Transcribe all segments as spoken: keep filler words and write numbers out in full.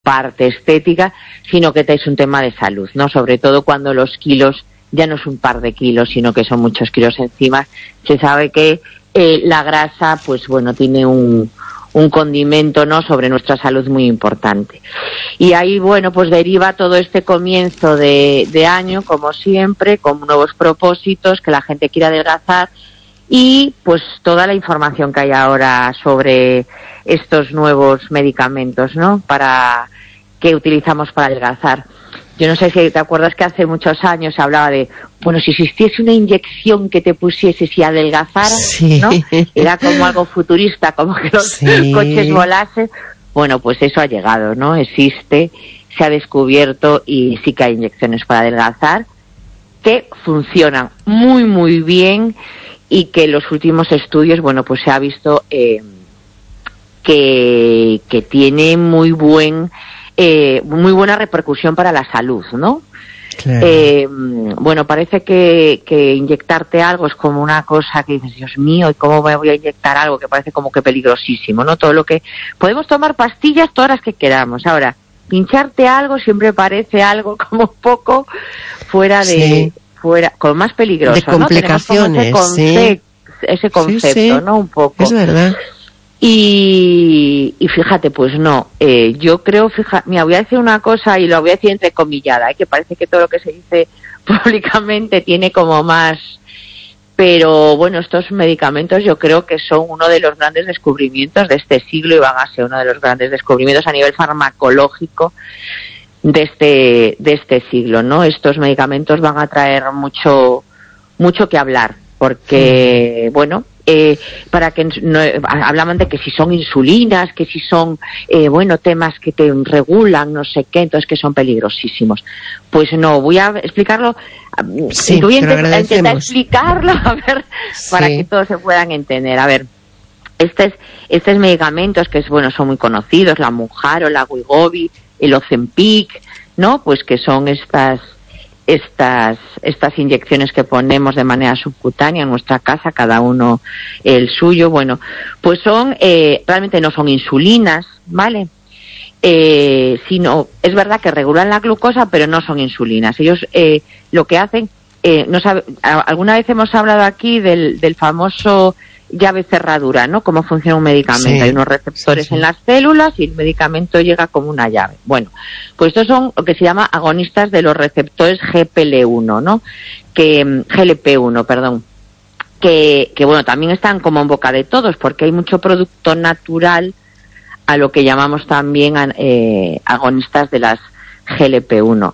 parte estética, sino que es un tema de salud, ¿no? Sobre todo cuando los kilos ya no es un par de kilos, sino que son muchos kilos encima. Se sabe que eh, la grasa, pues bueno, tiene un, un condimento, ¿no?, sobre nuestra salud muy importante. Y ahí, bueno, pues deriva todo este comienzo de, de año, como siempre, con nuevos propósitos, que la gente quiera adelgazar, y pues toda la información que hay ahora sobre estos nuevos medicamentos, ¿no?, para que utilizamos para adelgazar. Yo no sé si te acuerdas que hace muchos años se hablaba de, bueno, si existiese una inyección que te pusiese si adelgazara, sí. ¿no? Era como algo futurista, como que los sí. coches volasen. Bueno, pues eso ha llegado, ¿no? Existe, se ha descubierto y sí que hay inyecciones para adelgazar que funcionan muy, muy bien y que en los últimos estudios, bueno, pues se ha visto eh, que, que tiene muy buen... Eh, muy buena repercusión para la salud, ¿no? Claro. Eh, bueno, parece que, que inyectarte algo es como una cosa que dices, Dios mío, ¿y cómo me voy a inyectar algo? Que parece como que peligrosísimo, ¿no? Todo lo que... Podemos tomar pastillas todas las que queramos. Ahora, pincharte algo siempre parece algo como un poco fuera de... Sí. fuera como más peligroso, de complicaciones, ¿no? Ese, conce- sí. ese concepto, sí, sí. ¿no? Un poco. Es verdad. Y, y fíjate, pues no, eh, yo creo, fíjate, mira, voy a decir una cosa y lo voy a decir entrecomillada, ¿eh? Que parece que todo lo que se dice públicamente tiene como más, pero bueno, estos medicamentos yo creo que son uno de los grandes descubrimientos de este siglo y van a ser uno de los grandes descubrimientos a nivel farmacológico de este, de este siglo, ¿no? Estos medicamentos van a traer mucho, mucho que hablar, porque, sí. bueno, Eh, para que no, hablaban de que si son insulinas, que si son eh, bueno, temas que te regulan, no sé qué, entonces que son peligrosísimos. Pues no, voy a explicarlo, sí, voy a intentar, intentar explicarlo, a ver, sí. para que todos se puedan entender. A ver, estos, estos medicamentos que es, bueno, son muy conocidos, la Mounjaro, la Wegovy, el Ozempic, ¿no? Pues que son estas estas estas inyecciones que ponemos de manera subcutánea en nuestra casa, cada uno el suyo, bueno, pues son, eh, realmente no son insulinas, ¿vale? Eh, sino, es verdad que regulan la glucosa, pero no son insulinas. Ellos eh, lo que hacen, eh, no sabe, alguna vez hemos hablado aquí del, del famoso llave cerradura, ¿no? Cómo funciona un medicamento. Sí, hay unos receptores sí, sí. en las células y el medicamento llega como una llave. Bueno, pues estos son lo que se llama agonistas de los receptores G P L uno, ¿no? Que, G L P uno, perdón. Que, que bueno, también están como en boca de todos porque hay mucho producto natural a lo que llamamos también eh, agonistas de las G L P uno.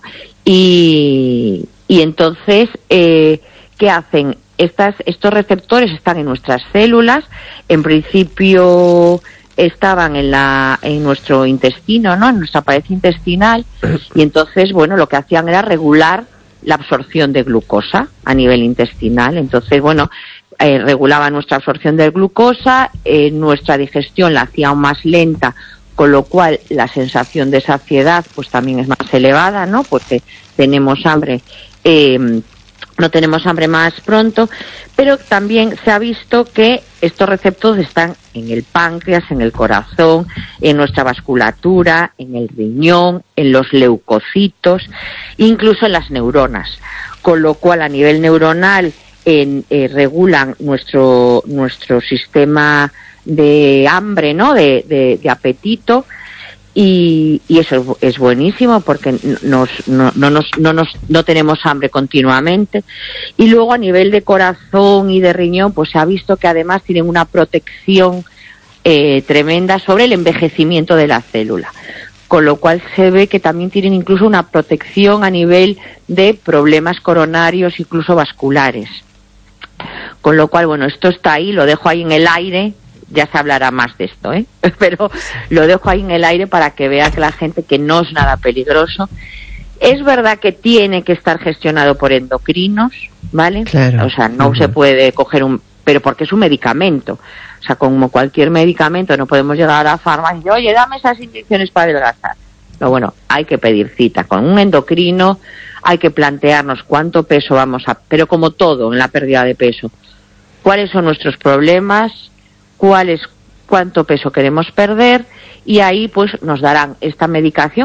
Y, y entonces, eh, ¿qué hacen? Estas, estos receptores están en nuestras células, en principio estaban en la, en nuestro intestino, ¿no? En nuestra pared intestinal, y entonces, bueno, lo que hacían era regular la absorción de glucosa a nivel intestinal. Entonces, bueno, eh, regulaba nuestra absorción de glucosa, eh, nuestra digestión la hacía aún más lenta, con lo cual la sensación de saciedad pues también es más elevada, ¿no? Porque tenemos hambre, eh, no tenemos hambre más pronto, pero también se ha visto que estos receptores están en el páncreas, en el corazón, en nuestra vasculatura, en el riñón, en los leucocitos, incluso en las neuronas, con lo cual a nivel neuronal en, eh, regulan nuestro nuestro sistema de hambre, ¿no? De, de, de apetito. Y, y eso es, es buenísimo porque nos, no, no, nos, no, nos, no tenemos hambre continuamente. Y luego a nivel de corazón y de riñón, pues se ha visto que además tienen una protección eh, tremenda sobre el envejecimiento de la célula. Con lo cual se ve que también tienen incluso una protección a nivel de problemas coronarios, incluso vasculares. Con lo cual, bueno, esto está ahí, lo dejo ahí en el aire. Ya se hablará más de esto, ¿eh? Pero lo dejo ahí en el aire para que vea que la gente que no es nada peligroso. Es verdad que tiene que estar gestionado por endocrinos, ¿vale? Claro. O sea, no uh-huh. se puede coger un... Pero porque es un medicamento. O sea, como cualquier medicamento, no podemos llegar a la farmacia y decir, oye, dame esas inyecciones para adelgazar. Pero bueno, hay que pedir cita con un endocrino, hay que plantearnos cuánto peso vamos a... Pero como todo en la pérdida de peso, ¿cuáles son nuestros problemas? Cuál es, cuánto peso queremos perder, y ahí pues nos darán esta medicación